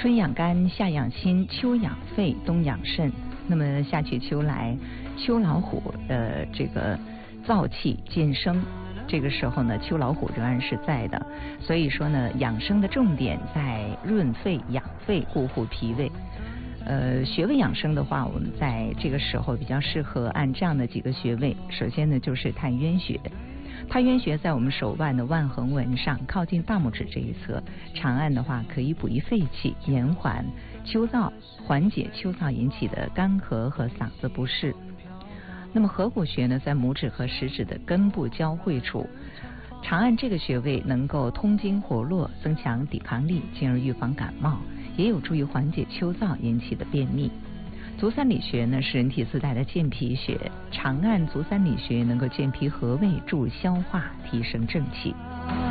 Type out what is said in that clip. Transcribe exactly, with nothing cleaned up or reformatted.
春养肝，夏养心，秋养肺，冬养肾。那么夏去秋来，秋老虎的这个燥气渐生，这个时候呢，秋老虎仍然是在的。所以说呢，养生的重点在润肺、养肺、固护脾胃。呃，穴位养生的话，我们在这个时候比较适合按这样的几个穴位。首先呢，就是太渊穴。太渊穴在我们手腕的腕横纹上，靠近大拇指这一侧。长按的话，可以补益肺气，延缓秋燥，缓解秋燥引起的干咳和嗓子不适。那么合谷穴呢，在拇指和食指的根部交汇处。长按这个穴位能够通经活络，增强抵抗力，进而预防感冒，也有助于缓解秋燥引起的便秘。足三里穴呢是人体自带的健脾穴，长按足三里穴能够健脾和胃，助消化，提升正气。